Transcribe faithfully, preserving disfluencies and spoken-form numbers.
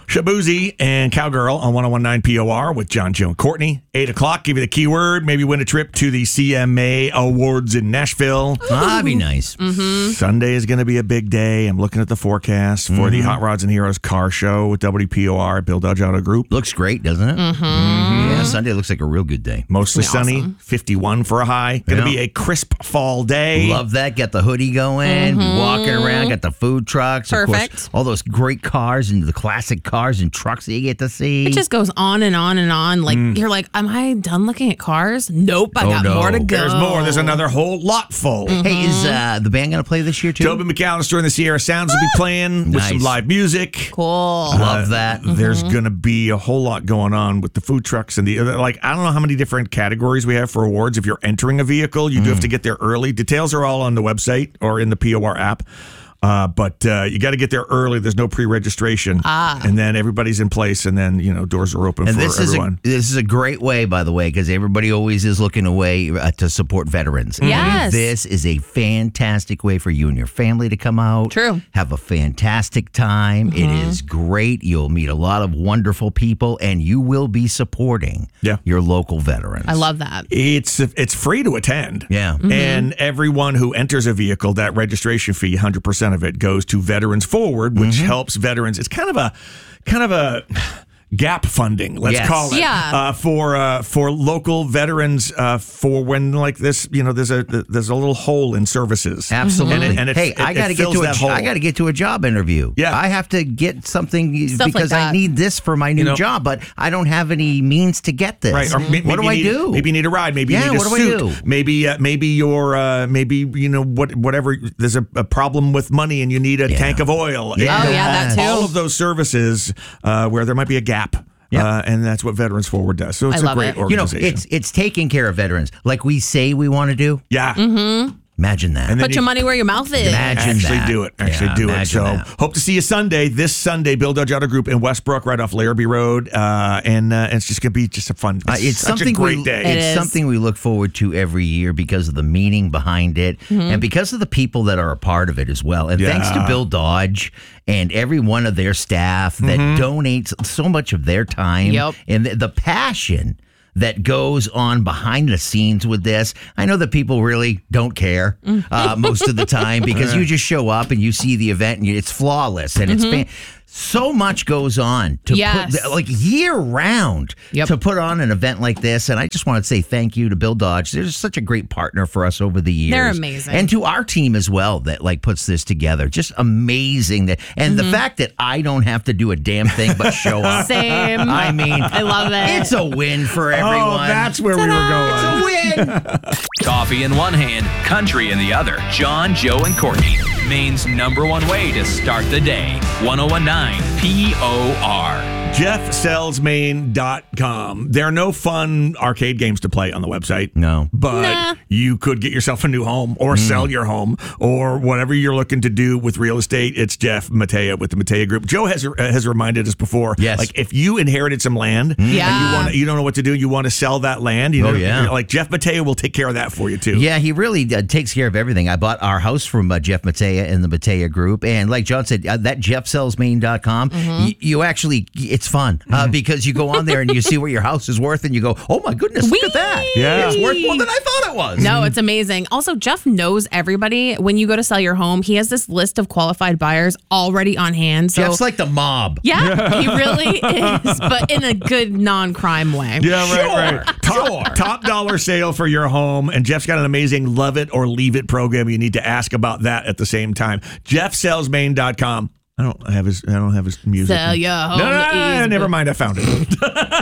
Shabuzi and Cowgirl on one oh one point nine P O R with John, Joe, and Courtney. eight o'clock, give you the keyword. Maybe win a trip to the C M A Awards in Nashville. Oh, that'd be nice. Mm-hmm. Sunday is going to be a big day. I'm looking at the forecast for mm-hmm. the Hot Rods and Heroes car show with W P O R at Bill Dodge Auto Group. Looks great, doesn't it? Mm-hmm. Mm-hmm. Yeah, Sunday looks like a real good day. Mostly sunny, awesome. fifty-one for a high. Going to Yeah. be a crisp fall day. Love that. Get the hoodie going, Mm-hmm. walking around, got the food trucks. Perfect. Of course, all those great cars and the classic cars and trucks that you get to see. It just goes on and on and on. Like, Mm. you're like, am I done looking at cars? Nope, I Oh, got no. more to go. There's more. There's another whole lot full. Hey, is uh, the band going to play this year too? Toby McAllister and the Sierra Sounds will be playing with some Nice. live music. Cool. Love that. There's going to be a whole lot going on with the food trucks and the like. I don't know how many different categories we have for awards. If you're entering a vehicle, you do have to get there early. Details are all on the website or in the P O R app. Uh, but uh, you got to get there early. There's no pre-registration, Ah. and then everybody's in place, and then you know doors are open And for this everyone. is a this is a great way, by the way, because everybody always is looking away uh, to support veterans. Yes. This is a fantastic way for you and your family to come out. True. Have a fantastic time. It is great. You'll meet a lot of wonderful people, and you will be supporting Yeah. your local veterans. I love that. It's it's free to attend. Yeah. And everyone who enters a vehicle, that registration fee, one hundred percent of it goes to Veterans Forward, which helps veterans. It's kind of a kind of a gap funding, let's Yes. call it, Yeah. uh, for uh, for local veterans uh, for when like this, you know, there's a there's a little hole in services. Absolutely. And it- and it- hey, it- I it got to get fills to a that hole. I got to get to a job interview. Yeah. I have to get something Stuff like because I that. need this for my new know- job, but I don't have any means to get this. Right. Or may- what maybe do I you need, do? Maybe you need a ride. Maybe Yeah, you need a what do I suit. do? Maybe uh, maybe you're uh, maybe you know what whatever. There's a, a problem with money and you need a Yeah. tank of oil. Yeah. Oh, yeah, that too. All of those services uh, where there might be a gap. Yeah. Uh, and that's what Veterans Forward does. So it's I a love great it. You know, organization. it's it's taking care of veterans like we say we want to do. yeah. Imagine that. And then Put you- your money where your mouth is. Imagine Actually that. do it. Actually Yeah, do it. imagine So that. hope to see you Sunday. This Sunday, Bill Dodge Auto Group in Westbrook, right off Larrabee Road, uh, and uh, it's just gonna be just a fun. Uh, it's such something a great we, day. It It's is. something we look forward to every year because of the meaning behind it and because of the people that are a part of it as well. And thanks to Yeah. Bill Dodge and every one of their staff that donates so much of their time Yep. and the, the passion that goes on behind the scenes with this. I know that people really don't care uh, most of the time because you just show up and you see the event and you, it's flawless and it's fan- so much goes on to Yes. put like year round Yep. to put on an event like this. And I just want to say thank you to Bill Dodge. They're just such a great partner for us over the years. They're amazing. And to our team as well that like puts this together. Just amazing that and the fact that I don't have to do a damn thing but show up. Same. I mean, I love it. it's a win for everyone. Oh, that's where we were going. It's a win. Coffee in one hand, country in the other. John, Joe, and Courtney. Maine's number one way to start the day. one oh one point nine P O R. Jeff Sells Maine dot com. There are no fun arcade games to play on the website. No. But Nah. you could get yourself a new home or sell your home or whatever you're looking to do with real estate. It's Jeff Matea with the Matea Group. Joe has uh, has reminded us before. Yes. Like if you inherited some land and Yeah. you want you don't know what to do, you want to sell that land. You Oh, know, yeah. Like Jeff Matea will take care of that for you too. Yeah, he really uh, takes care of everything. I bought our house from uh, Jeff Matea and the Matea Group. And like John said, uh, that Jeff Sells Maine dot com, y- you actually, it's fun uh, because you go on there and you see what your house is worth and you go, oh my goodness, look at that. Yeah. It's worth more than I thought it was. No, it's amazing. Also, Jeff knows everybody. When you go to sell your home, he has this list of qualified buyers already on hand. So Jeff's like the mob. yeah, he really is, but in a good non-crime way. Yeah, right, Sure, right. Top, sure. top dollar sale for your home. And Jeff's got an amazing love it or leave it program. You need to ask about that at the same time. Jeff Sells Maine dot com. I don't have his I don't have his music. Sell your home No, no, no, no, easy. never mind. I found it.